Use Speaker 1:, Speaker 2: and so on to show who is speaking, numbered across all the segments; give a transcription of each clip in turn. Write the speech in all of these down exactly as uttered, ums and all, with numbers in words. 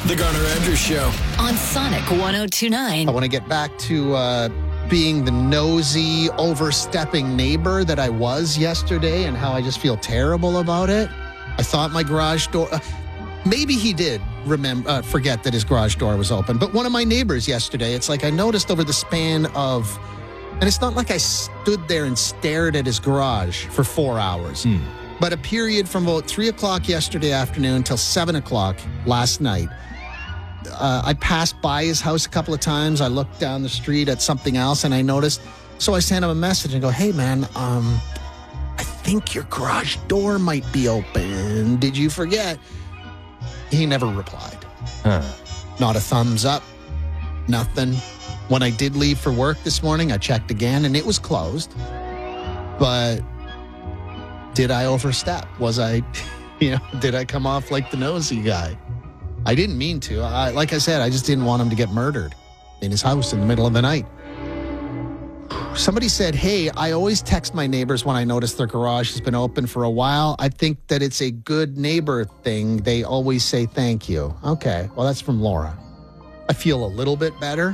Speaker 1: The Garner Andrews Show
Speaker 2: on Sonic one oh two point nine.
Speaker 3: I want to get back to uh, being the nosy, overstepping neighbor that I was yesterday and how I just feel terrible about it. I thought my garage door... Uh, maybe he did remember uh, forget that his garage door was open. But one of my neighbors yesterday, it's like I noticed over the span of... And it's not like I stood there and stared at his garage for four hours.
Speaker 4: Hmm.
Speaker 3: But a period from about three o'clock yesterday afternoon until seven o'clock last night. Uh, I passed by his house a couple of times. I looked down the street at something else and I noticed. So I sent him a message and go, hey, man, um, I think your garage door might be open. Did you forget? He never replied.
Speaker 4: Huh.
Speaker 3: Not a thumbs up. Nothing. When I did leave for work this morning, I checked again and it was closed. But did I overstep? Was I, you know, did I come off like the nosy guy? I didn't mean to. I, like I said, I just didn't want him to get murdered in his house in the middle of the night. Somebody said, hey, I always text my neighbors when I notice their garage has been open for a while. I think that it's a good neighbor thing. They always say thank you. Okay, well, that's from Laura. I feel a little bit better.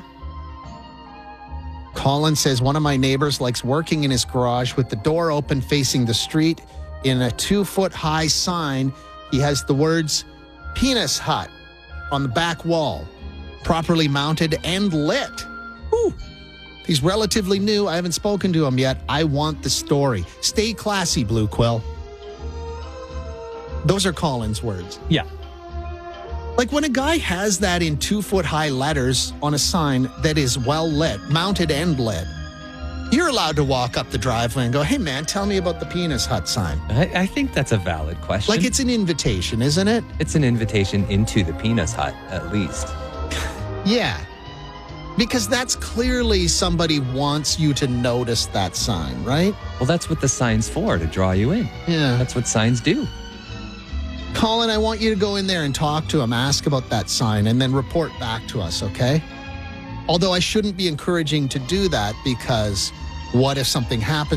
Speaker 3: Colin says one of my neighbors likes working in his garage with the door open facing the street. In a two-foot-high sign, he has the words Penis Hut on the back wall, properly mounted and lit. Whew. He's relatively new. I haven't spoken to him yet. I want the story. Stay classy, Blue Quill. Those are Colin's words.
Speaker 4: Yeah.
Speaker 3: Like when a guy has that in two-foot-high letters on a sign that is well lit, mounted and lit, you're allowed to walk up the driveway and go, hey, man, tell me about the Penis Hut sign.
Speaker 4: I, I think that's a valid question.
Speaker 3: Like it's an invitation, isn't it?
Speaker 4: It's an invitation into the Penis Hut, at least.
Speaker 3: Yeah. Because that's clearly somebody wants you to notice that sign, right?
Speaker 4: Well, that's what the sign's for, to draw you in.
Speaker 3: Yeah.
Speaker 4: That's what signs do.
Speaker 3: Colin, I want you to go in there and talk to him, ask about that sign, and then report back to us, okay? Although I shouldn't be encouraging to do that because what if something happens